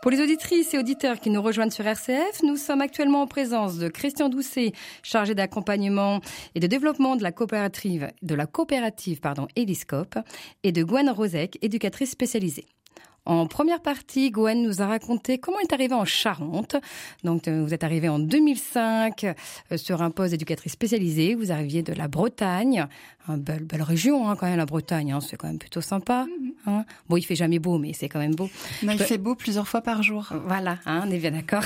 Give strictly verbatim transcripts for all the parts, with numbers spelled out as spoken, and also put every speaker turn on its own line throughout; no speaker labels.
Pour les auditrices et auditeurs qui nous rejoignent sur R C F, nous sommes actuellement en présence de Christian Doucet, chargé d'accompagnement et de développement de la coopérative, de la coopérative pardon, Eliscope, et de Gwen Rozek, éducatrice spécialisée. En première partie, Gwen nous a raconté comment elle est arrivée en Charente. Donc, vous êtes arrivée en deux mille cinq euh, sur un poste d'éducatrice spécialisée. Vous arriviez de la Bretagne, une belle, belle région hein, quand même, la Bretagne. Hein, c'est quand même plutôt sympa. Mm-hmm. Hein. Bon, il fait jamais beau, mais c'est quand même beau.
Non, il peut... fait beau plusieurs fois par jour.
Voilà, hein, on est bien d'accord.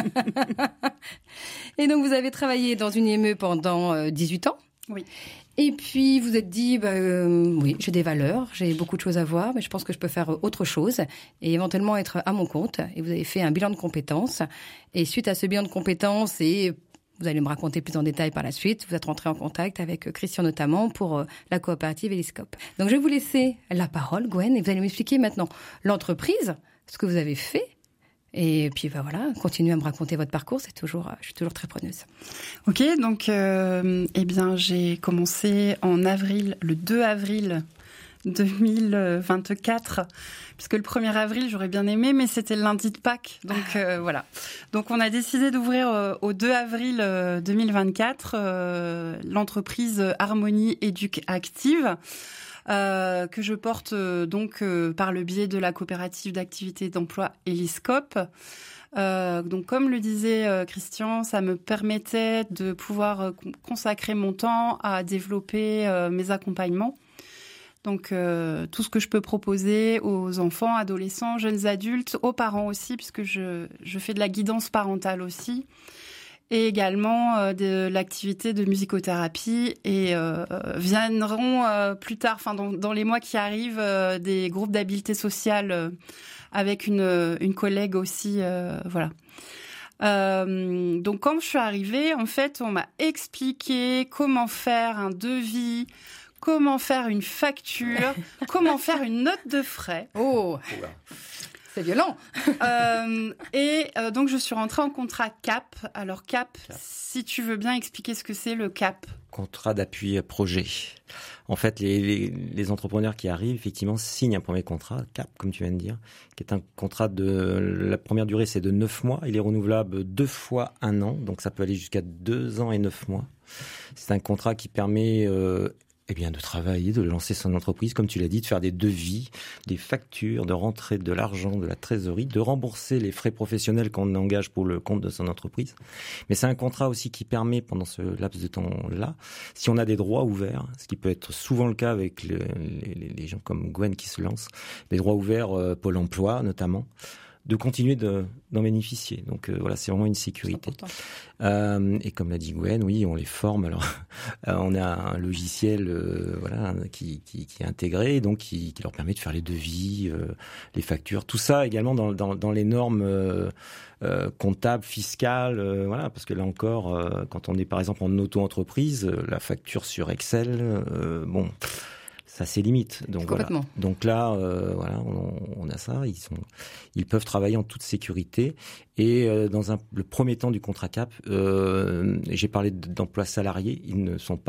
Et donc, vous avez travaillé dans une I M E pendant euh, dix-huit ans.
Oui.
Et puis, vous êtes dit, bah, euh, oui, j'ai des valeurs, j'ai beaucoup de choses à voir, mais je pense que je peux faire autre chose et éventuellement être à mon compte. Et vous avez fait un bilan de compétences. Et suite à ce bilan de compétences, et vous allez me raconter plus en détail par la suite, vous êtes rentré en contact avec Christian notamment pour la coopérative Eliscope. Donc, je vais vous laisser la parole, Gwen, et vous allez m'expliquer maintenant l'entreprise, ce que vous avez fait. Et puis ben voilà, continuez à me raconter votre parcours, c'est toujours, je suis toujours très preneuse.
Ok, donc euh, eh bien j'ai commencé en avril, le deux avril deux mille vingt-quatre, puisque le premier avril j'aurais bien aimé, mais c'était le lundi de Pâques, donc euh, voilà. Donc on a décidé d'ouvrir euh, au deux avril deux mille vingt-quatre euh, l'entreprise Harmonie Éduc Active. Euh, que je porte euh, donc euh, par le biais de la coopérative d'activité d'emploi Eliscope. Euh, donc comme le disait euh, Christian, ça me permettait de pouvoir euh, consacrer mon temps à développer euh, mes accompagnements. Donc euh, tout ce que je peux proposer aux enfants, adolescents, jeunes adultes, aux parents aussi, puisque je, je fais de la guidance parentale aussi. Et également euh, de l'activité de musicothérapie et euh, viendront euh, plus tard, enfin dans, dans les mois qui arrivent, euh, des groupes d'habileté sociale euh, avec une, une collègue aussi, euh, voilà. Euh, donc quand je suis arrivée, en fait, on m'a expliqué comment faire un devis, comment faire une facture, comment faire une note de frais.
Oh. C'est violent.
euh, et euh, donc, je suis rentrée en contrat C A P. Alors, C A P, C A P, si tu veux bien expliquer ce que c'est le C A P.
Contrat d'appui à projet. En fait, les, les, les entrepreneurs qui arrivent, effectivement, signent un premier contrat, C A P, comme tu viens de dire, qui est un contrat de... La première durée, c'est de neuf mois. Il est renouvelable deux fois un an. Donc, ça peut aller jusqu'à deux ans et neuf mois. C'est un contrat qui permet... Euh, Eh bien, de travailler, de lancer son entreprise, comme tu l'as dit, de faire des devis, des factures, de rentrer de l'argent, de la trésorerie, de rembourser les frais professionnels qu'on engage pour le compte de son entreprise. Mais c'est un contrat aussi qui permet, pendant ce laps de temps-là, si on a des droits ouverts, ce qui peut être souvent le cas avec le, les, les gens comme Gwen qui se lancent, des droits ouverts, euh, Pôle emploi notamment, de continuer de, d'en bénéficier. Donc euh, voilà, c'est vraiment une sécurité. Euh, et comme l'a dit Gwen, oui, on les forme. Alors, euh, on a un logiciel, euh, voilà, qui, qui, qui est intégré, donc qui, qui leur permet de faire les devis, euh, les factures, tout ça également dans, dans, dans les normes euh, euh, comptables, fiscales, euh, voilà, parce que là encore, euh, quand on est par exemple en auto-entreprise, euh, la facture sur Excel, euh, bon. Ça c'est limite. Donc voilà. Donc là, euh, voilà, on, on a ça. Ils sont, ils peuvent travailler en toute sécurité. Et euh, dans un, le premier temps du contrat C A P, euh, j'ai parlé d'emploi salarié. Ils ne sont pas